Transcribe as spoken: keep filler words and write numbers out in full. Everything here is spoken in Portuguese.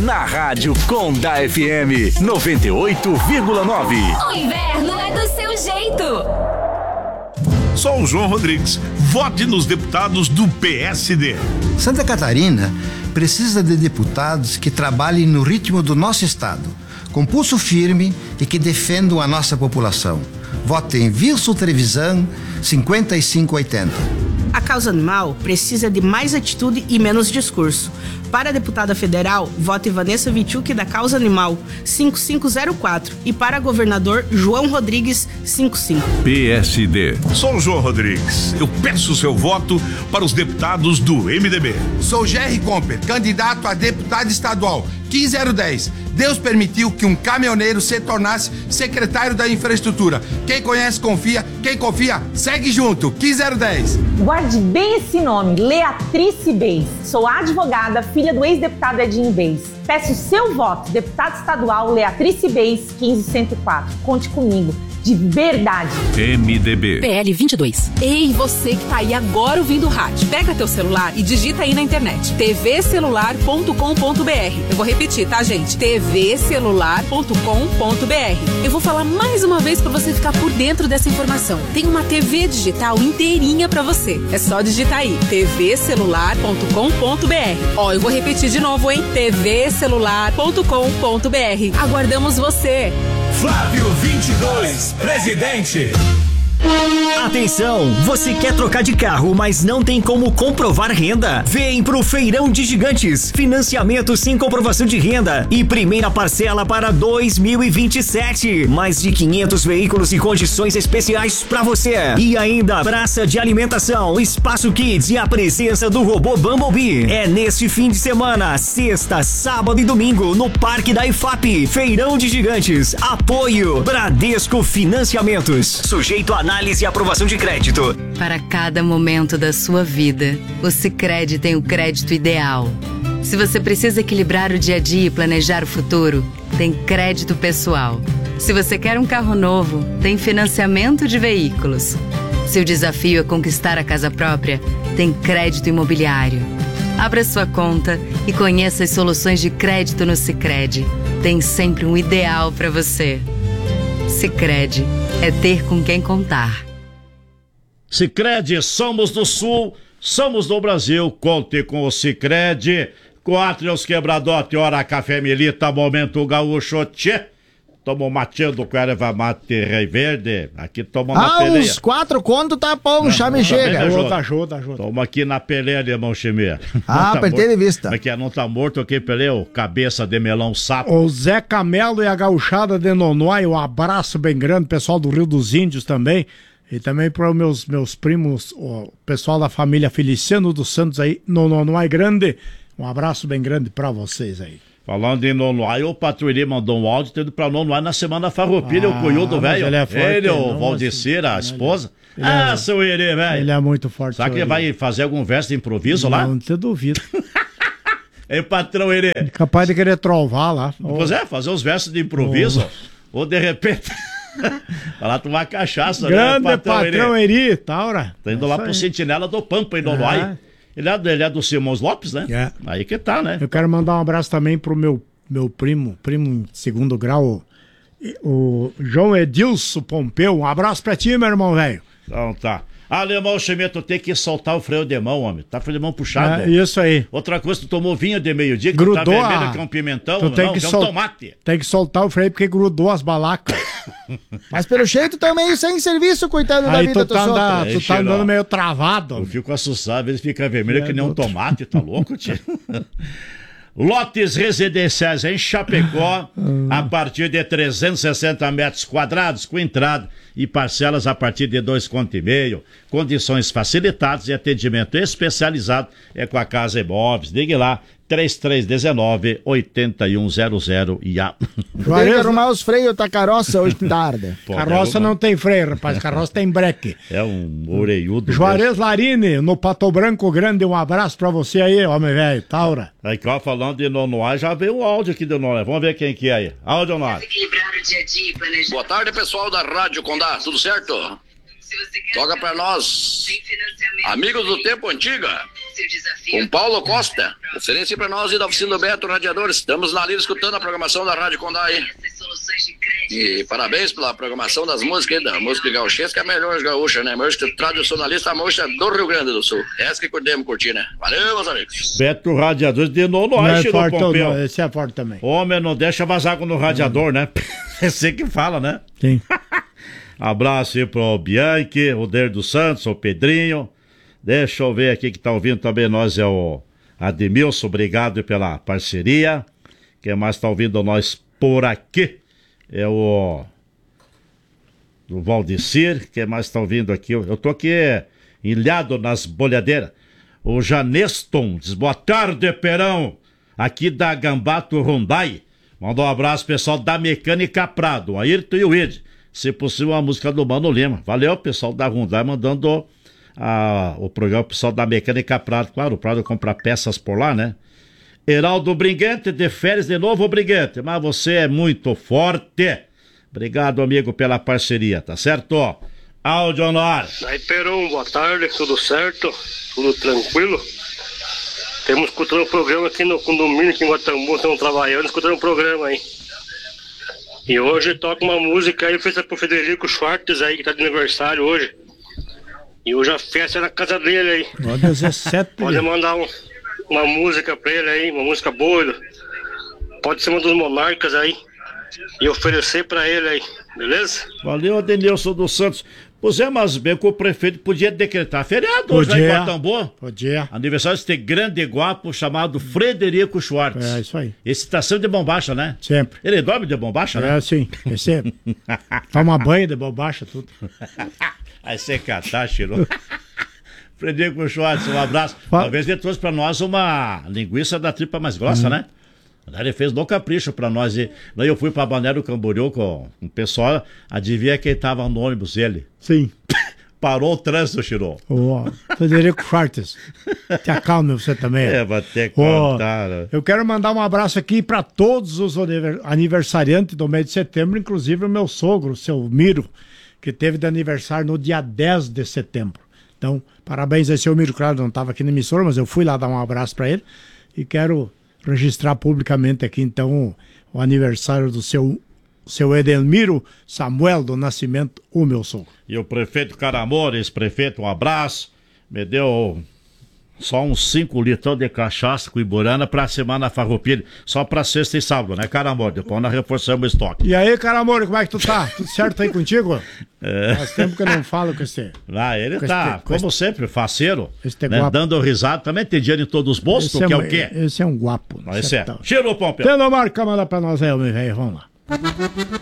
na Rádio Condá F M noventa e oito vírgula nove. O inverno é do seu jeito. Sou o João Rodrigues. Vote nos deputados do P S D. Santa Catarina precisa de deputados que trabalhem no ritmo do nosso estado, com pulso firme e que defendam a nossa população. Vote em Wilson Trevisan, cinquenta e cinco oitenta. A causa animal precisa de mais atitude e menos discurso. Para a deputada federal, vote Vanessa Vichuk da Causa Animal, cinco cinco zero quatro. E para governador, João Rodrigues, cinquenta e cinco. P S D. Sou o João Rodrigues. Eu peço seu voto para os deputados do M D B. Sou Jerry Comper, candidato a deputado estadual, quinze zero dez. Deus permitiu que um caminhoneiro se tornasse secretário da infraestrutura. Quem conhece, confia. Quem confia, segue junto. quinze zero dez. Guarde bem esse nome, Leatrice Beis. Sou advogada, filha do ex-deputado Edinho Beis. Peço seu voto, deputado estadual Leatrice Beis, quinze cento e quatro. Conte comigo. De verdade. M D B. P L vinte e dois. Ei, você que tá aí agora ouvindo o rádio, pega teu celular e digita aí na internet t v celular ponto com ponto b r. Eu vou repetir, tá, gente? t v celular ponto com ponto b r. Eu vou falar mais uma vez pra você ficar por dentro dessa informação. Tem uma T V digital inteirinha pra você. É só digitar aí t v celular ponto com ponto b r. Ó, eu vou repetir de novo, hein? t v celular ponto com ponto b r. Aguardamos você. Flávio vinte e dois, presidente. Atenção, você quer trocar de carro, mas não tem como comprovar renda? Vem pro Feirão de Gigantes, financiamento sem comprovação de renda e primeira parcela para dois mil e vinte e sete. Mais de quinhentos veículos e condições especiais para você. E ainda praça de alimentação, espaço kids e a presença do robô Bumblebee. É neste fim de semana, sexta, sábado e domingo, no Parque da I F A P. Feirão de Gigantes, apoio Bradesco Financiamentos, sujeito a análise e aprovação de crédito. Para cada momento da sua vida, o Sicredi tem o crédito ideal. Se você precisa equilibrar o dia a dia e planejar o futuro, tem crédito pessoal. Se você quer um carro novo, tem financiamento de veículos. Se o desafio é conquistar a casa própria, tem crédito imobiliário. Abra sua conta e conheça as soluções de crédito no Sicredi. Tem sempre um ideal para você. Sicredi é ter com quem contar. Sicredi, somos do Sul, somos do Brasil, conte com o Sicredi. Quatro os quebradote, hora café milita, momento gaúcho, tchê. Tomo mateando com erva mate rei verde. Aqui toma uma ah, peleia. Uns quatro conto tá bom, já me chega. Ajuda, ajuda, ajuda. Toma aqui na peleia, irmão Chimê. Ah, tá apertei de vista. Como é que é? Não tá morto quem peleou? Cabeça de melão sapo. O Zé Camelo e a gauchada de Nonói, um abraço bem grande, pessoal do Rio dos Índios também. E também para os meus, meus primos, o pessoal da família Feliciano dos Santos aí, no Nonói Grande. Um abraço bem grande para vocês aí. Falando em Nonoai, o Patrulha mandou um áudio tendo pra Nonoai na semana farroupilha, ah, o cunhudo velho. Ele, é ele o Valdecira, a esposa. Ele ah, é, seu Herê, velho. Ele é muito forte. Será que ele vai fazer algum verso de improviso não, lá? Não te duvido. Ei, patrão Herê. É capaz de querer trovar lá. Pois oh. é, fazer uns versos de improviso. Oh. Ou de repente. Vai lá tomar cachaça, grande né, patrão, patrão Herê, Taura. Tá indo é lá pro aí. Sentinela do Pampa, em Nonoai. É. Ele, é, ele é do Simões Lopes, né? É. Aí que tá, né? Eu quero mandar um abraço também pro meu meu primo, primo em segundo grau, o João Edilson Pompeu. Um abraço pra ti, meu irmão, velho. Então tá. Alemão Chimento, tem que soltar o freio de mão, homem. Tá freio de mão puxado. É, isso aí. Outra coisa, tu tomou vinho de meio-dia, que grudou tu tá vermelho, a... que é um pimentão, tu tem não, que, que é um sol... tomate. Tem que soltar o freio porque grudou as balacas. Mas pelo jeito tá meio sem serviço, coitado da aí vida. Tu tá, anda... é, tu tá andando meio travado. Eu fico assustado, às vezes fica vermelho é, que nem um tomate, tá louco, tio? Lotes residenciais em Chapecó, a partir de trezentos e sessenta metros quadrados, com entrada e parcelas a partir de dois conto e meio. Condições facilitadas e atendimento especializado é com a Casa Imóveis. Ligue lá, três três um nove, oito um zero zero e a... Tem que arrumar os freios da carroça hoje tarde. Pô, carroça não tem freio, rapaz, carroça tem breque. É um orelhudo. Juarez Larini, no Pato Branco Grande, um abraço pra você aí, homem velho, Taura. Aí, ó, falando de Nonoai, já veio o áudio aqui do Nonoai, vamos ver quem que é aí. Áudio Nonoai. Boa tarde, pessoal da Rádio Condá, tudo certo? Toca pra nós, amigos do tempo antiga. Com Paulo Costa. Oferece para nós e da oficina do Beto Radiadores. Estamos na linha escutando a programação da Rádio Condá aí. E parabéns pela programação das músicas aí, da música gauchesca, é a melhor gaúcha, né? Música tradicionalista, a música do Rio Grande do Sul. Essa que podemos curtir, né? Valeu, meus amigos. Beto Radiadores de novo, Não é Chiro forte, Pompeu. não, esse é forte também. Homem, não deixa vazar no radiador, né? É você que fala, né? Sim. Abraço aí pro Bianchi, o Der dos Santos, o Pedrinho. Deixa eu ver aqui que tá ouvindo também nós, é o Ademilson, obrigado pela parceria. Quem mais tá ouvindo nós por aqui? É o do Valdecir, quem mais tá ouvindo aqui? Eu tô aqui ilhado nas bolhadeiras. O Janeston diz, boa tarde, Perão, aqui da Gambato Rondai. Manda um abraço, pessoal da Mecânica Prado, o Ayrton e o Ed. Se possível, a música do Mano Lima. Valeu, pessoal da Rondai, mandando a, o programa, pessoal da Mecânica Prado. Claro, o Prado compra peças por lá, né? Heraldo Briguente, de férias de novo, Briguente, mas você é muito forte. Obrigado, amigo, pela parceria, tá certo? Áudio no ar. Aí, Perão, boa tarde, tudo certo? Tudo tranquilo? Temos escutando o programa aqui no condomínio, aqui em Guatambu, estamos trabalhando, escutando o programa aí. E hoje toca uma música aí, feita pro Frederico Schwartz aí, que tá de aniversário hoje. E hoje a festa é na casa dele aí. Ó, dezessete. Pode mandar um... uma música pra ele aí, uma música boa, pode ser uma dos Monarcas aí, e oferecer pra ele aí, beleza? Valeu, Adenilson dos Santos. Pois é, mas bem que o prefeito podia decretar feriado hoje lá em Guatambu. Podia. Aniversário desse grande guapo chamado Frederico Schwartz. É, isso aí. Esse tá sempre de bombacha, né? Sempre. Ele dorme de bombacha, né? É, sim. Esse toma banho de bombacha, tudo. Aí você catar, Chiro. Frederico Schwartz, um abraço. Talvez ele trouxe pra nós uma linguiça da tripa mais grossa, hum. né? Ele fez no capricho pra nós. E daí eu fui pra Balneário Camboriú com o pessoal, adivinha quem tava no ônibus dele? Sim. Parou o trânsito, Chirô. Ô, Frederico Schwartz. Te acalme você também. É, vai ter que contar. Ô, eu quero mandar um abraço aqui pra todos os aniversariantes do mês de setembro, inclusive o meu sogro, o seu Miro, que teve de aniversário no dia dez de setembro. Então, parabéns a seu Miro, claro, não estava aqui na emissora, mas eu fui lá dar um abraço para ele e quero registrar publicamente aqui, então, o aniversário do seu, seu Edelmiro Samuel do Nascimento, o meu sogro. E o prefeito Caramores, prefeito, um abraço, me deu só uns cinco litros de cachaça com Iburana pra semana farroupilha, só pra sexta e sábado, né, Caramores? Depois nós reforçamos o estoque. E aí, Caramores, como é que tu tá? Tudo certo aí contigo? É. Faz tempo que eu não falo com esse... Ah, ele com tá, este, como este, sempre, faceiro, né, guapo. dando risada, também tem dinheiro em todos os bolsos, tu é quer um, o quê? Esse é um guapo. Não, esse é. Tá. Cheiro, Pompeu. Tendo marca, manda pra nós aí, meu velho, vamos lá.